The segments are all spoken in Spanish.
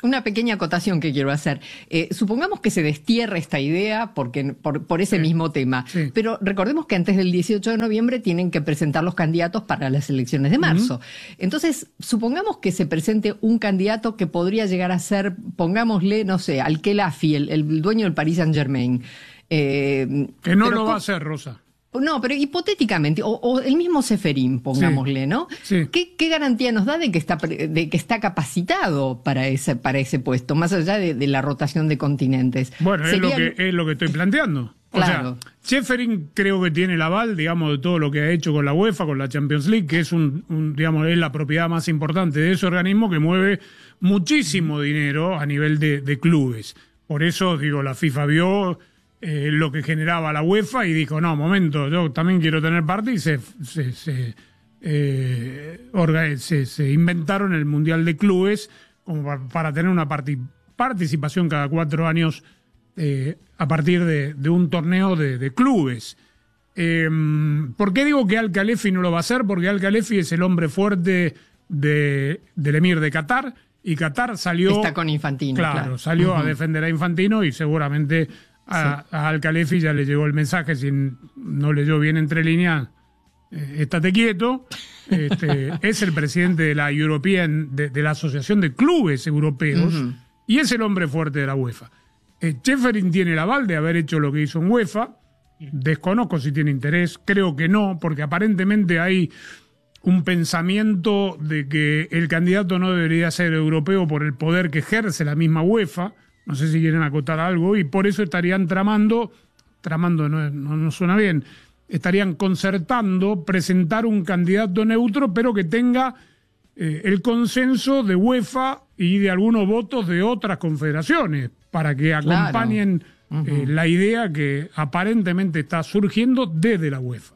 Una pequeña acotación que quiero hacer. Supongamos que se destierra esta idea por ese mismo tema, pero recordemos que antes del 18 de noviembre tienen que presentar los candidatos para las elecciones de marzo. Entonces, supongamos que se presente un candidato que podría llegar a ser, pongámosle, no sé, Al-Khelafi, el dueño del Paris Saint-Germain. Que no lo va a hacer, Rosa. No, pero hipotéticamente, o el mismo Ceferín, pongámosle, ¿no? Sí. ¿Qué garantía nos da de que está capacitado para ese puesto, más allá de la rotación de continentes? Bueno, es lo que estoy planteando. Claro. O sea, Ceferín creo que tiene el aval, digamos, de todo lo que ha hecho con la UEFA, con la Champions League, que es digamos, es la propiedad más importante de ese organismo que mueve muchísimo dinero a nivel de clubes. Por eso, digo, la FIFA vio lo que generaba la UEFA y dijo, no, momento, yo también quiero tener parte, y se inventaron el Mundial de Clubes como para tener una participación cada 4 años a partir de un torneo de clubes. ¿Por qué digo que Al-Khelafi no lo va a hacer? Porque Al-Khelafi es el hombre fuerte del emir de Qatar, y Qatar salió... Está con Infantino. Claro, salió a defender a Infantino, y seguramente a Al-Khelafi ya le llegó el mensaje, si no leyó bien entre líneas, estate quieto. Es el presidente de la European, de la Asociación de Clubes Europeos, y es el hombre fuerte de la UEFA. Ceferín tiene el aval de haber hecho lo que hizo en UEFA. Desconozco si tiene interés, creo que no, porque aparentemente hay un pensamiento de que el candidato no debería ser europeo por el poder que ejerce la misma UEFA. No sé si quieren acotar algo, y por eso estarían tramando no suena bien, estarían concertando presentar un candidato neutro, pero que tenga el consenso de UEFA y de algunos votos de otras confederaciones, para que acompañen la idea que aparentemente está surgiendo desde la UEFA.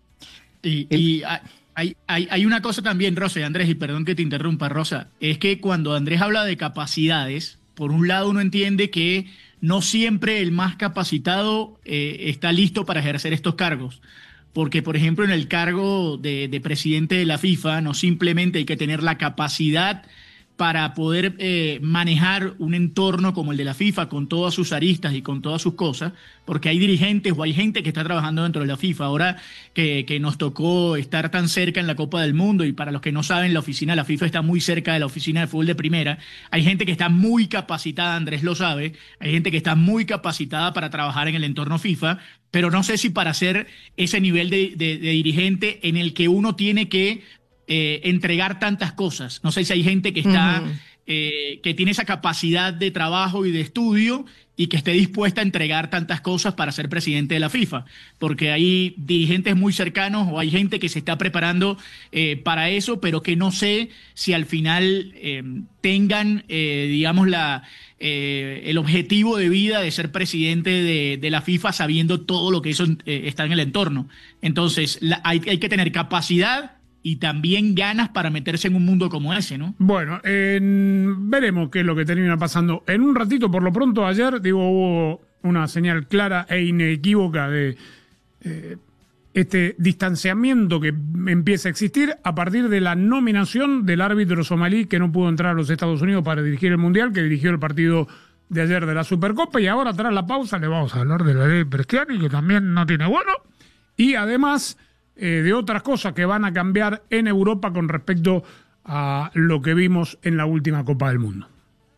Y hay una cosa también, Rosa y Andrés, y perdón que te interrumpa, Rosa, es que cuando Andrés habla de capacidades, por un lado uno entiende que no siempre el más capacitado está listo para ejercer estos cargos. Porque, por ejemplo, en el cargo de presidente de la FIFA no simplemente hay que tener la capacidad para poder manejar un entorno como el de la FIFA, con todas sus aristas y con todas sus cosas, porque hay dirigentes o hay gente que está trabajando dentro de la FIFA. Ahora que nos tocó estar tan cerca en la Copa del Mundo, y para los que no saben, la oficina de la FIFA está muy cerca de la oficina de fútbol de primera. Hay gente que está muy capacitada, Andrés lo sabe, hay gente que está muy capacitada para trabajar en el entorno FIFA, pero no sé si para ser ese nivel de dirigente en el que uno tiene que entregar tantas cosas. No sé si hay gente que está que tiene esa capacidad de trabajo y de estudio y que esté dispuesta a entregar tantas cosas para ser presidente de la FIFA, porque hay dirigentes muy cercanos o hay gente que se está preparando para eso, pero que no sé si al final tengan, digamos, el objetivo de vida de ser presidente de la FIFA, sabiendo todo lo que eso está en el entorno. Entonces hay que tener capacidad y también ganas para meterse en un mundo como ese, ¿no? Bueno, veremos qué es lo que termina pasando. En un ratito, por lo pronto, ayer, hubo una señal clara e inequívoca de este distanciamiento que empieza a existir a partir de la nominación del árbitro somalí que no pudo entrar a los Estados Unidos para dirigir el Mundial, que dirigió el partido de ayer de la Supercopa. Y ahora, tras la pausa, le vamos a hablar de la ley Bresciani, que también no tiene bueno. Y además de otras cosas que van a cambiar en Europa con respecto a lo que vimos en la última Copa del Mundo.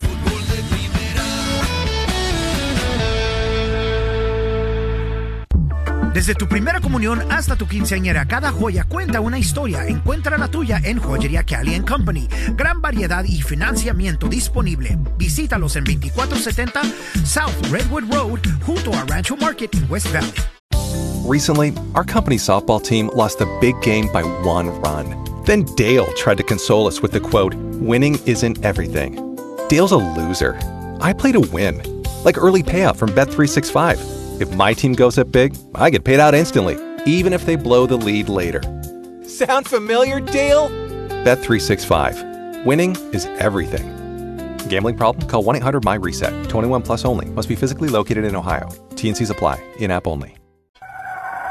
Desde tu primera comunión hasta tu quinceañera, cada joya cuenta una historia. Encuentra la tuya en Joyería Cali & Company. Gran variedad y financiamiento disponible. Visítalos en 2470 South Redwood Road, junto a Rancho Market en West Valley. Recently, our company's softball team lost a big game by 1 run. Then Dale tried to console us with the quote, "Winning isn't everything." Dale's a loser. I play to win. Like early payout from Bet365. If my team goes up big, I get paid out instantly, even if they blow the lead later. Sound familiar, Dale? Bet365. Winning is everything. Gambling problem? Call 1-800-MY-RESET. 21 plus only. Must be physically located in Ohio. T&Cs apply. In-app only.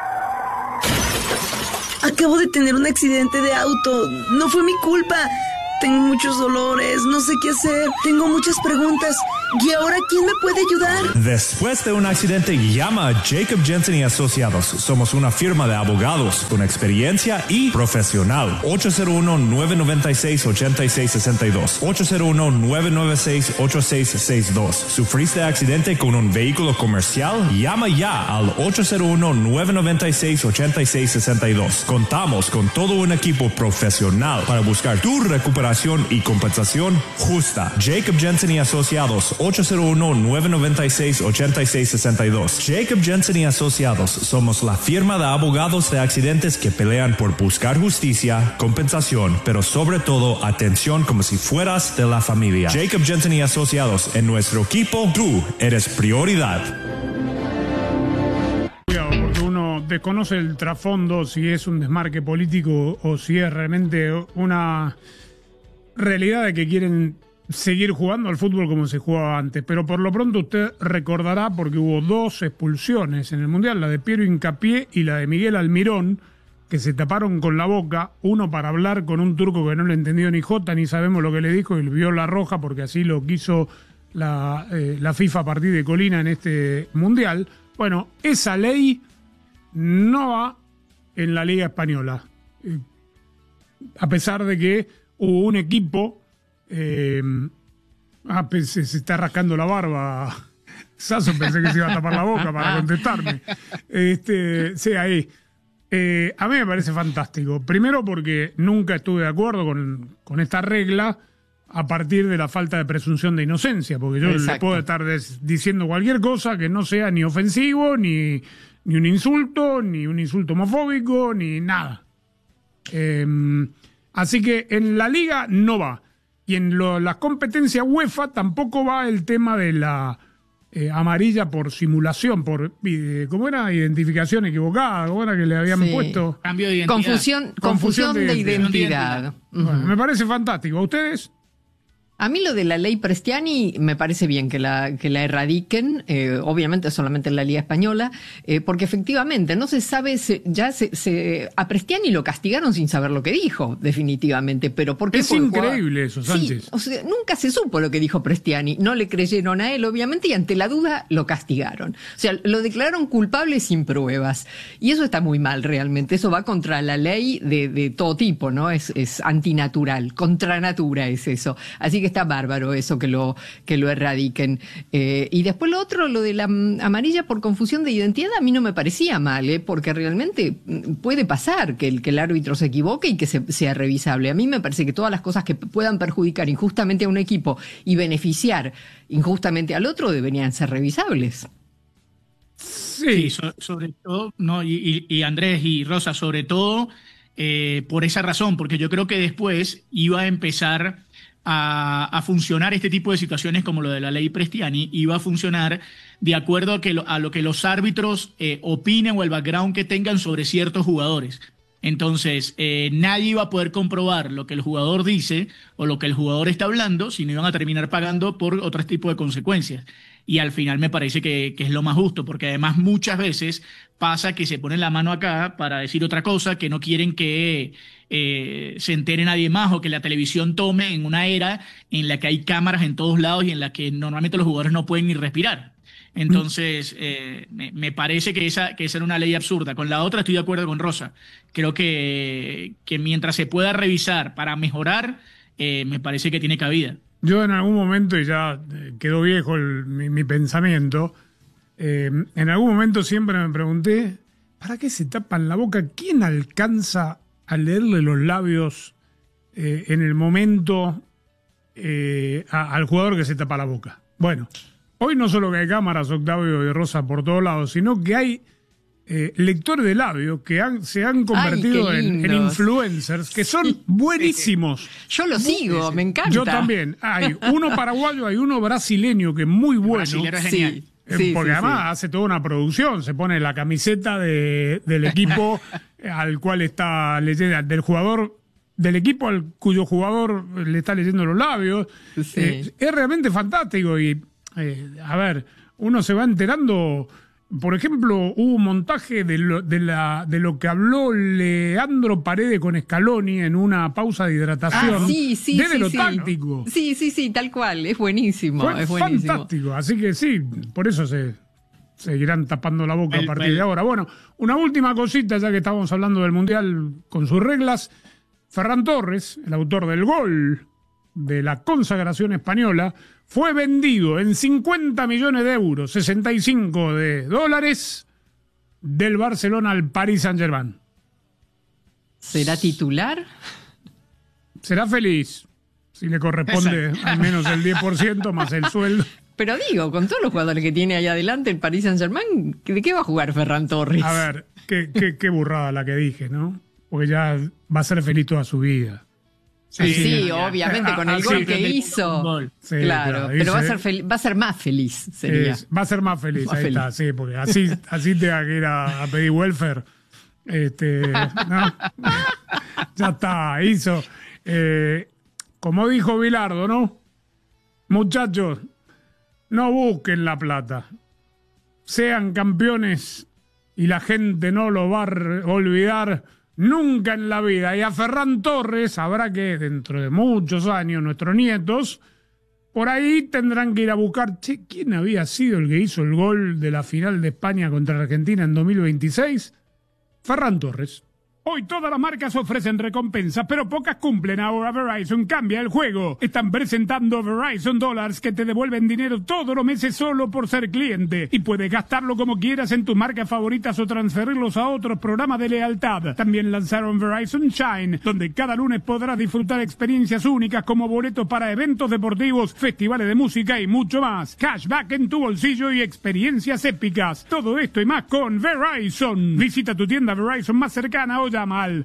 Acabo de tener un accidente de auto. No fue mi culpa. Tengo muchos dolores, no sé qué hacer, tengo muchas preguntas. ¿Y ahora quién me puede ayudar? Después de un accidente, llama a Jacob Jensen y Asociados. Somos una firma de abogados con experiencia y profesional. 801-996-8662. 801-996-8662. ¿Sufriste accidente con un vehículo comercial? Llama ya al 801-996-8662. Contamos con todo un equipo profesional para buscar tu recuperación y compensación justa. Jacob Jensen y Asociados. 801-996-8662. Jacob Jensen y Asociados. Somos la firma de abogados de accidentes que pelean por buscar justicia, compensación, pero sobre todo atención como si fueras de la familia. Jacob Jensen y Asociados. En nuestro equipo, tú eres prioridad. Porque uno desconoce el trasfondo, si es un desmarque político o si es realmente una realidad de que quieren seguir jugando al fútbol como se jugaba antes. Pero por lo pronto usted recordará, porque hubo 2 expulsiones en el Mundial, la de Piero Hincapié y la de Miguel Almirón, que se taparon con la boca, uno para hablar con un turco que no le entendió ni jota, ni sabemos lo que le dijo, y le vio la roja porque así lo quiso la FIFA a partir de Colina en este Mundial. Bueno, esa ley no va en la Liga Española, a pesar de que hubo un equipo. Se está rascando la barba. Sasso, pensé que se iba a tapar la boca para contestarme. Sí, ahí. A mí me parece fantástico. Primero porque nunca estuve de acuerdo con esta regla a partir de la falta de presunción de inocencia, porque yo le puedo estar diciendo cualquier cosa que no sea ni ofensivo, ni un insulto homofóbico, ni nada. Así que en la liga no va. Y en las competencias UEFA tampoco va el tema de la amarilla por simulación, por ¿cómo era? Identificación equivocada, ¿cómo era que le habían puesto? Cambio de identidad. Confusión de identidad. Bueno, me parece fantástico. ¿A ustedes? A mí lo de la ley Prestiani me parece bien que la erradiquen, obviamente solamente en la Liga Española, porque efectivamente no se sabe, a Prestiani lo castigaron sin saber lo que dijo, definitivamente, pero porque es increíble eso, Sánchez. Sí, o sea, nunca se supo lo que dijo Prestiani, no le creyeron a él, obviamente, y ante la duda lo castigaron. O sea, lo declararon culpable sin pruebas, y eso está muy mal realmente, eso va contra la ley de todo tipo, ¿no? Es antinatural, contra natura es eso. Así que está bárbaro eso que lo erradiquen. Y después lo otro, lo de la amarilla por confusión de identidad, a mí no me parecía mal, porque realmente puede pasar que el árbitro se equivoque y que sea revisable. A mí me parece que todas las cosas que puedan perjudicar injustamente a un equipo y beneficiar injustamente al otro deberían ser revisables. Sí, sobre todo, no, y Andrés y Rosa, sobre todo por esa razón, porque yo creo que después iba a empezar a funcionar este tipo de situaciones como lo de la ley Prestiani, iba a funcionar de acuerdo a lo que los árbitros opinen o el background que tengan sobre ciertos jugadores. Entonces, nadie iba a poder comprobar lo que el jugador dice o lo que el jugador está hablando, sino iban a terminar pagando por otro tipo de consecuencias. Y al final me parece que es lo más justo, porque además muchas veces pasa que se ponen la mano acá para decir otra cosa, que no quieren que se entere nadie más, o que la televisión tome en una era en la que hay cámaras en todos lados y en la que normalmente los jugadores no pueden ni respirar. Entonces, me parece que esa era una ley absurda. Con la otra estoy de acuerdo con Rosa. Creo que mientras se pueda revisar para mejorar, me parece que tiene cabida. Yo en algún momento, y ya quedó viejo mi pensamiento, en algún momento siempre me pregunté, ¿para qué se tapan la boca? ¿Quién alcanza a leerle los labios en el momento al jugador que se tapa la boca? Bueno, hoy no solo que hay cámaras, Octavio y Rosa, por todos lados, sino que hay lectores de labios que se han convertido en influencers, que son buenísimos. Yo lo sigo, me encanta. Yo también. Hay uno paraguayo, hay uno brasileño que es muy bueno. Brasilero es genial. Porque además hace toda una producción, se pone la camiseta del equipo al cual está leyendo, del jugador, del equipo cuyo jugador le está leyendo los labios. Sí. Es realmente fantástico y, a ver, uno se va enterando por ejemplo, hubo un montaje de lo que habló Leandro Paredes con Scaloni en una pausa de hidratación. Desde lo táctico. Sí, tal cual. Es buenísimo. Fue fantástico. Así que sí, por eso se seguirán tapando la boca a partir de ahora. Bueno, una última cosita, ya que estábamos hablando del Mundial con sus reglas. Ferran Torres, el autor del gol de la consagración española, fue vendido en 50 millones de euros, 65 de dólares, del Barcelona al Paris Saint-Germain. ¿Será titular? Será feliz, si le corresponde al menos el 10% más el sueldo. Pero digo, con todos los jugadores que tiene ahí adelante el Paris Saint-Germain, ¿de qué va a jugar Ferran Torres? A ver, qué burrada la que dije, ¿no? Porque ya va a ser feliz toda su vida. Sí, obviamente, con el gol que hizo. Sí, claro, pero va a ser más feliz, sería. Va a ser más feliz, ahí está, sí, porque así te va a ir a pedir welfare. ¿No? Ya está, hizo. Como dijo Bilardo, ¿no? Muchachos, no busquen la plata. Sean campeones y la gente no lo va a olvidar nunca en la vida. Y a Ferran Torres habrá que, dentro de muchos años, nuestros nietos, por ahí tendrán que ir a buscar, ¿quién había sido el que hizo el gol de la final de España contra Argentina en 2026? Ferran Torres. Hoy todas las marcas ofrecen recompensas, pero pocas cumplen. Ahora Verizon cambia el juego. Están presentando Verizon Dollars que te devuelven dinero todos los meses solo por ser cliente. Y puedes gastarlo como quieras en tus marcas favoritas o transferirlos a otros programas de lealtad. También lanzaron Verizon Shine, donde cada lunes podrás disfrutar experiencias únicas como boletos para eventos deportivos, festivales de música y mucho más. Cashback en tu bolsillo y experiencias épicas. Todo esto y más con Verizon. Visita tu tienda Verizon más cercana o llama al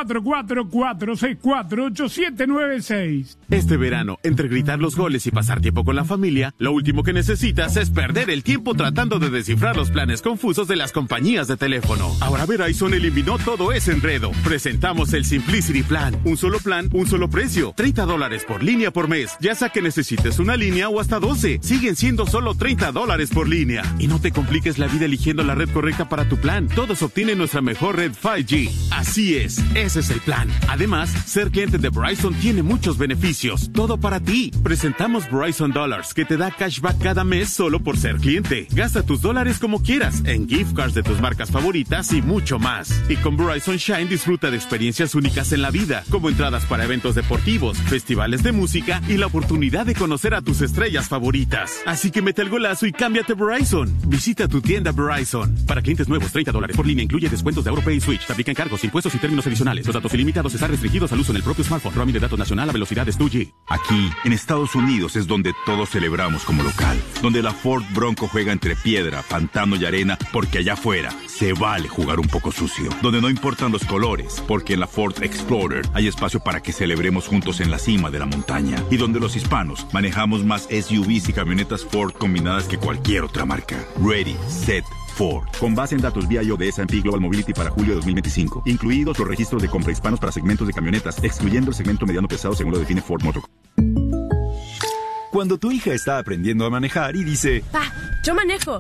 844-464-8796. Este verano, entre gritar los goles y pasar tiempo con la familia, lo último que necesitas es perder el tiempo tratando de descifrar los planes confusos de las compañías de teléfono. Ahora Verizon eliminó todo ese enredo. Presentamos el Simplicity Plan. Un solo plan, un solo precio. $30 por línea por mes. Ya sea que necesites una línea o hasta 12. Siguen siendo solo $30 por línea. Y no te compliques la vida eligiendo la red correcta para tu plan. Todos obtienen nuestra mejor red 5G. Así es, ese es el plan. Además, ser cliente de Verizon tiene muchos beneficios. Todo para ti. Presentamos Verizon Dollars, que te da cashback cada mes solo por ser cliente. Gasta tus dólares como quieras, en gift cards de tus marcas favoritas y mucho más. Y con Verizon Shine disfruta de experiencias únicas en la vida, como entradas para eventos deportivos, festivales de música y la oportunidad de conocer a tus estrellas favoritas. Así que mete el golazo y cámbiate Verizon. Visita tu tienda Verizon. Para clientes nuevos, $30 por línea incluye descuentos de AuroPay y Switch. Te aplican cargos, impuestos y términos adicionales. Los datos ilimitados están restringidos al uso en el propio smartphone. Roaming de datos nacional a velocidades 2G. Aquí, en Estados Unidos, es donde todos celebramos como local. Donde la Ford Bronco juega entre piedra, pantano y arena, porque allá afuera se vale jugar un poco sucio. Donde no importan los colores, porque en la Ford Explorer hay espacio para que celebremos juntos en la cima de la montaña. Y donde los hispanos manejamos más SUVs y camionetas Ford combinadas que cualquier otra marca. Ready, set, Ford. Con base en datos BIO de S&P Global Mobility para julio de 2025, incluidos los registros de compra hispanos para segmentos de camionetas, excluyendo el segmento mediano pesado según lo define Ford Motor. Cuando tu hija está aprendiendo a manejar y dice... ¡Pa! ¡Yo manejo!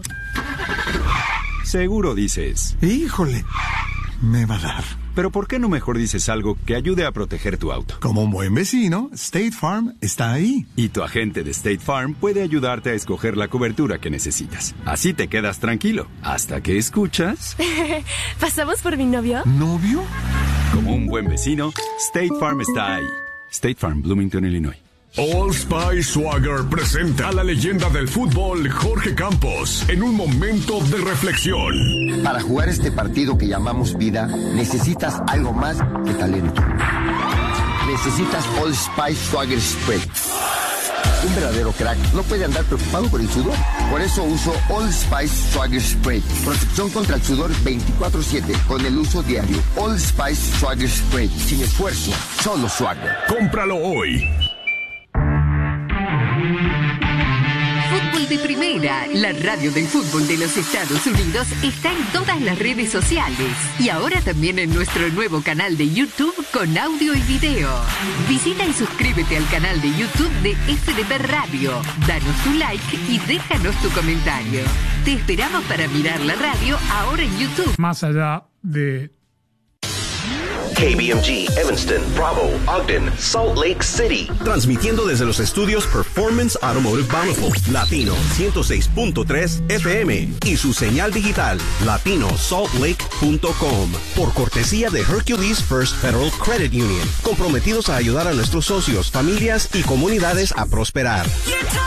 Seguro dices... ¡Híjole! Me va a dar. Pero ¿por qué no mejor dices algo que ayude a proteger tu auto? Como un buen vecino, State Farm está ahí. Y tu agente de State Farm puede ayudarte a escoger la cobertura que necesitas. Así te quedas tranquilo, hasta que escuchas... ¿Pasamos por mi novio? ¿Novio? Como un buen vecino, State Farm está ahí. State Farm, Bloomington, Illinois. Old Spice Swagger presenta a la leyenda del fútbol, Jorge Campos, en un momento de reflexión. Para jugar este partido que llamamos vida, necesitas algo más que talento. Necesitas Old Spice Swagger Spray. Un verdadero crack no puede andar preocupado por el sudor. Por eso uso Old Spice Swagger Spray. Protección contra el sudor 24/7 con el uso diario. Old Spice Swagger Spray. Sin esfuerzo, solo Swagger. Cómpralo hoy. de Primera, la radio del fútbol de los Estados Unidos, está en todas las redes sociales y ahora también en nuestro nuevo canal de YouTube con audio y video. Visita y suscríbete al canal de YouTube de FDP Radio. Danos tu like y déjanos tu comentario. Te esperamos para mirar la radio ahora en YouTube. Más allá de... KBMG, Evanston, Bravo, Ogden, Salt Lake City. Transmitiendo desde los estudios Performance Automotive Bountiful, Latino 106.3 FM y su señal digital, latinosaltlake.com. Por cortesía de Hercules First Federal Credit Union. Comprometidos a ayudar a nuestros socios, familias y comunidades a prosperar.